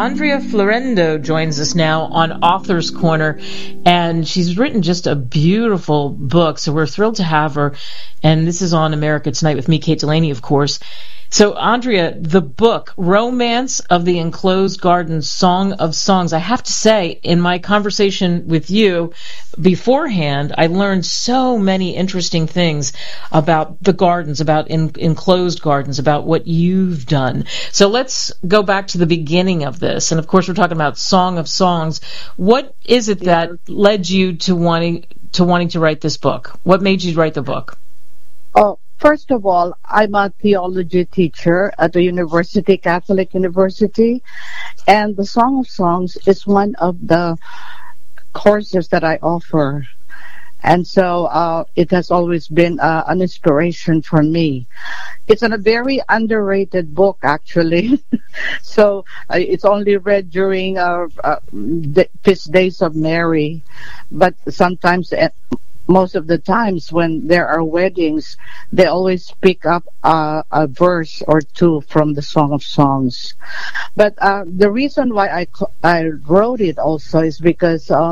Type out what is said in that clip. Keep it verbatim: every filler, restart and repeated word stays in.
Andrea Florendo joins us now on Author's Corner, and she's written just a beautiful book, so we're thrilled to have her. And this is on America Tonight with me, Kate Delaney, of course. So, Andrea, the book, Romance of the Enclosed Garden, Song of Songs. I have to say, in my conversation with you beforehand, I learned so many interesting things about the gardens, about in, enclosed gardens, about what you've done. So let's go back to the beginning of this. And, of course, we're talking about Song of Songs. What is it that led you to wanting to wanting to write this book? What made you write the book? Oh, first of all, I'm a theology teacher at the University, Catholic University, and the Song of Songs is one of the courses that I offer. And so uh, it has always been uh, an inspiration for me. It's a very underrated book, actually. so uh, it's only read during uh, uh, the feast days of Mary, but sometimes... Uh, Most of the times when there are weddings, they always pick up uh, a verse or two from the Song of Songs. But uh, the reason why I, I wrote it also is because uh,